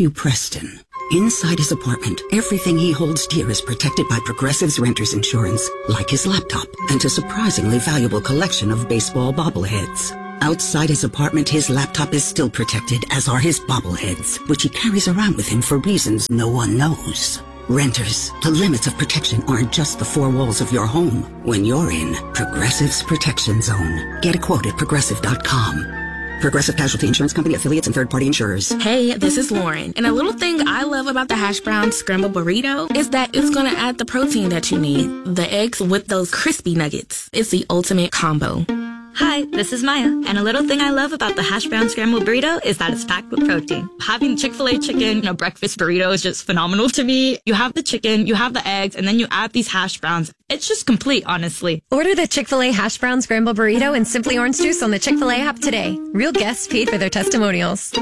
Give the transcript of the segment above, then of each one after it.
Hugh Preston. Inside his apartment, everything he holds dear is protected by Progressive's Renter's Insurance, like his laptop and a surprisingly valuable collection of baseball bobbleheads. Outside his apartment, his laptop is still protected, as are his bobbleheads, which he carries around with him for reasons no one knows. Renters, the limits of protection aren't just the four walls of your home. When you're in Progressive's Protection Zone. Get a quote at Progressive.com. Progressive Casualty Insurance Company, affiliates, and third-party insurers. Hey, this is Lauren. And a little thing I love about the hash brown scrambled burrito is that it's going to add the protein that you need. The eggs with those crispy nuggets. It's the ultimate combo. Hi, this is Maya, and a little thing I love about the hash brown scrambled burrito is that it's packed with protein. Having Chick-fil-A chicken in a breakfast burrito is just phenomenal to me. You have the chicken, you have the eggs, and then you add these hash browns. It's just complete, honestly. Order the Chick-fil-A hash brown scrambled burrito and Simply Orange Juice on the Chick-fil-A app today. Real guests paid for their testimonials.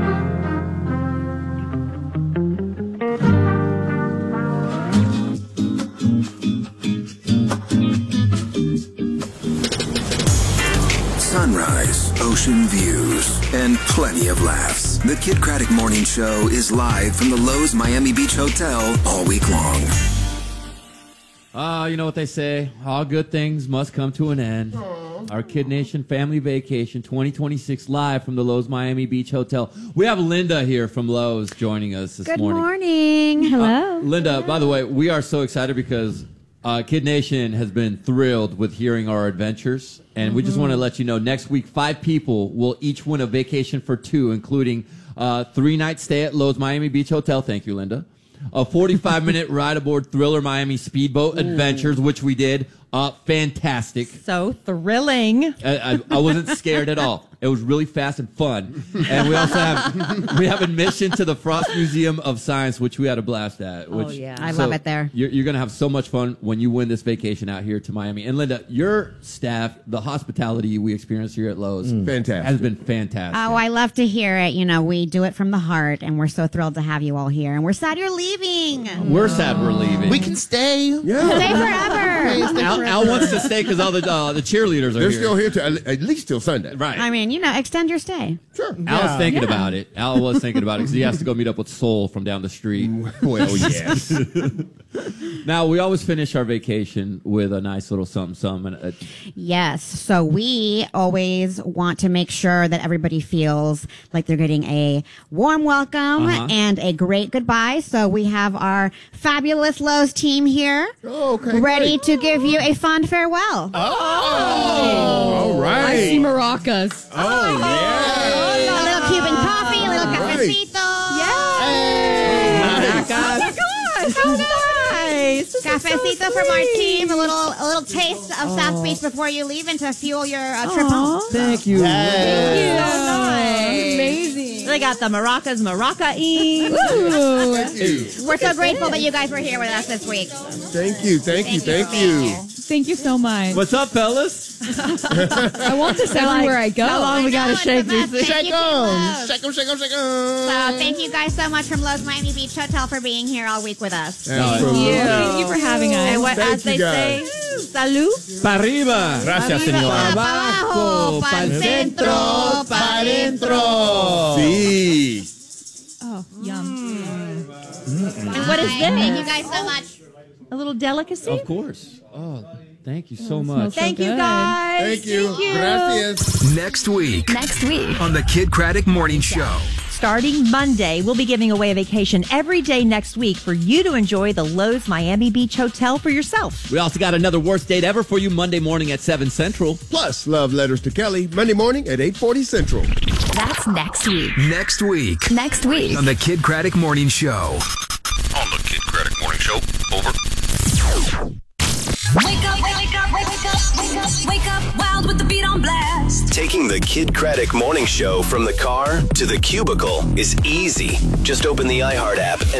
Sunrise, ocean views, and plenty of laughs. The Kid Craddock Morning Show is live from the Lowe's Miami Beach Hotel all week long. You know what they say, all good things must come to an end. Our Kid Nation Family Vacation 2026 live from the Lowe's Miami Beach Hotel. We have Linda here from Lowe's joining us this morning. Good morning. Hello. Linda, by the way, we are so excited because Kid Nation has been thrilled with hearing our adventures. And we just want to let you know, next week, 5 people will each win a vacation for 2, including 3-night stay at Lowe's Miami Beach Hotel. Thank you, Linda. A 45-minute ride aboard Thriller Miami Speedboat Adventures, which we did. Fantastic. So thrilling. I wasn't scared at all. It was really fast and fun. And we also have admission to the Frost Museum of Science, which we had a blast at. Which, I love it there. You're going to have so much fun when you win this vacation out here to Miami. And Linda, your staff, the hospitality we experienced here at Lowe's has been fantastic. Oh, I love to hear it. You know, we do it from the heart, and we're so thrilled to have you all here. And we're sad you're leaving. We're sad we're leaving. We can stay. Yeah. Stay forever. Al wants to stay because all the cheerleaders are They're here. still here at least till Sunday. Right. I mean, you know, extend your stay. Sure. Al was thinking about it. Al was thinking about it because he has to go meet up with Soul from down the street. Well, yes. Now, we always finish our vacation with a nice little something. Yes. So we always want to make sure that everybody feels like they're getting a warm welcome and a great goodbye. So we have our fabulous Lowe's team here ready to give you a fond farewell. All right. I see maracas. Oh, yeah. A little Cuban coffee, a little cafecito. Yes. Maracas. Oh, my gosh. How nice. This is Cafecito so from our sweet. team, a little taste of South Beach before you leave and to fuel your trip home. Thank you. So nice. Amazing. They got the maracas, maraca-ing. We're so grateful that you guys were here with us this week. Thank you. for being here. Thank you so much. What's up, fellas? I want this everywhere I go. How long we got to shake these things? Shake them. Shake them. So thank you guys so much from Lowe's Miami Beach Hotel for being here all week with us. Absolutely. Thank you for having us. And what, Thank as you, they guys. say, salud. Pa' arriba. Gracias, señora. Pa' abajo, pa'l centro, pa' dentro. Sí. Oh, yum. And what is this? Thank you guys so much. A little delicacy? Of course. Oh, thank you so much. Thank you, good. guys. Thank you. Gracias. Next week Next week. on the Kid Craddock Morning Show. Starting Monday, we'll be giving away a vacation every day next week for you to enjoy the Lowe's Miami Beach Hotel for yourself. We also got another worst date ever for you Monday morning at 7 Central. Plus, love letters to Kelly, Monday morning at 8:40 Central. That's next week. Next week Next week. on the Kid Craddock Morning Show. On the Kid Craddock Morning Show. Over. Wake up, wake up, wake up, wake up, wake up, wild with the beat on blast. Taking the Kid Craddock Morning Show from the car to the cubicle is easy. Just open the iHeart app and